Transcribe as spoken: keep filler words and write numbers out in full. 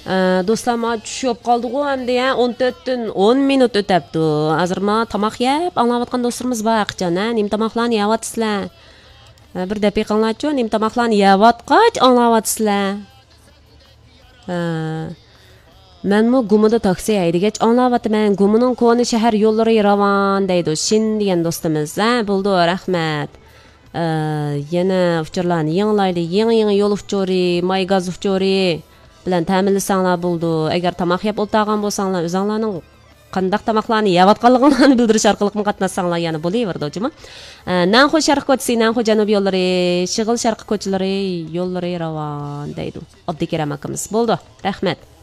Do'stlarma tushib qoldi-ku endi o'n to'rtdan o'n minut o'tibdi. Hozir ma tomoq yeb, anglayotgan do'stlarimiz bor qichon, nim tomoqlarni yeyotsizlar. Bir daqiqanglarchi, nim tomoqlarni yeyotqach anglayotsizlar. Menmi Gumida taksi haydagach anglayapman. Gumining koni shahar yo'llari ravon deydi. Shin degan do'stimiz. Ha, bo'ldi, rahmat. Yana uchurlarni yanglayli, yangi-yangi yo'l uchuri, may gaz uchuri bilan ta'minlasanglar bo'ldi. Agar tomoq yeb o'tirgan bo'lsanglar, o'zinglarning qandaq tomoqlarni yeyotganliginglarni bildirish orqali qatnashsanglar yana bo'laverdi, o'chimi? Nanxo sharq ko'chasi, Nanxo janub yo'llari, Shig'il sharq ko'chalari yo'llari ravon deydi. Oddiy keram akamiz. Bo'ldi, rahmat.